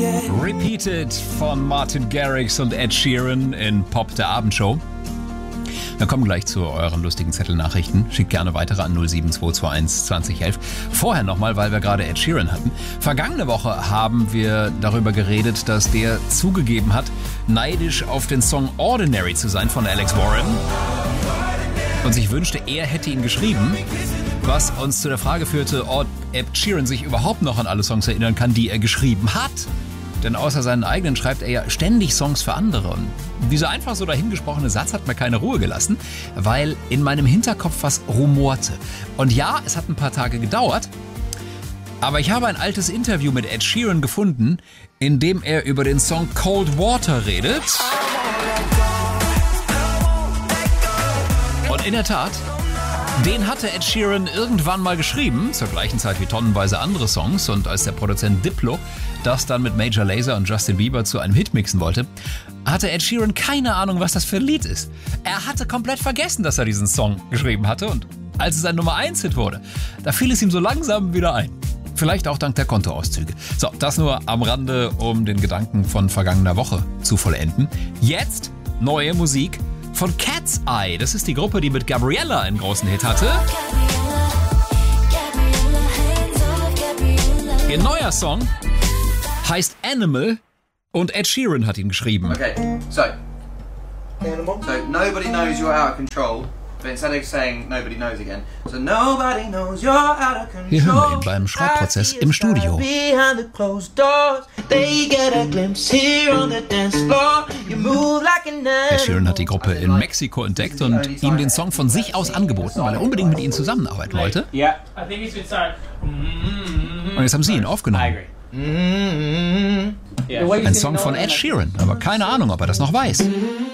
Repeated von Martin Garrix und Ed Sheeran in Pop der Abendshow. Wir kommen gleich zu euren lustigen Zettelnachrichten. Schickt gerne weitere an 07221 2011. Vorher nochmal, weil wir gerade Ed Sheeran hatten. Vergangene Woche haben wir darüber geredet, dass der zugegeben hat, neidisch auf den Song Ordinary zu sein von Alex Warren. Und sich wünschte, er hätte ihn geschrieben. Was uns zu der Frage führte, ob Ed Sheeran sich überhaupt noch an alle Songs erinnern kann, die er geschrieben hat. Denn außer seinen eigenen schreibt er ja ständig Songs für andere. Und dieser einfach so dahingesprochene Satz hat mir keine Ruhe gelassen, weil in meinem Hinterkopf was rumorte. Und ja, es hat ein paar Tage gedauert, aber ich habe ein altes Interview mit Ed Sheeran gefunden, in dem er über den Song Cold Water redet. Und in der Tat, den hatte Ed Sheeran irgendwann mal geschrieben, zur gleichen Zeit wie tonnenweise andere Songs. Und als der Produzent Diplo das dann mit Major Lazer und Justin Bieber zu einem Hit mixen wollte, hatte Ed Sheeran keine Ahnung, was das für ein Lied ist. Er hatte komplett vergessen, dass er diesen Song geschrieben hatte. Und als es ein Nummer-1-Hit wurde, da fiel es ihm so langsam wieder ein. Vielleicht auch dank der Kontoauszüge. So, das nur am Rande, um den Gedanken von vergangener Woche zu vollenden. Jetzt neue Musik von Cat's Eye. Das ist die Gruppe, die mit Gabriella einen großen Hit hatte. Ihr neuer Song heißt Animal und Ed Sheeran hat ihn geschrieben. Okay, so nobody knows you're out of control, but instead of saying nobody knows again, so nobody knows you're out of control. Hier hören wir ihn beim Schreibprozess im Studio. Ed Sheeran hat die Gruppe in Mexiko entdeckt und ihm den Song von sich aus angeboten, weil er unbedingt mit ihnen zusammenarbeiten wollte. Und jetzt haben sie ihn aufgenommen. Ein Song von Ed Sheeran, aber keine Ahnung, ob er das noch weiß.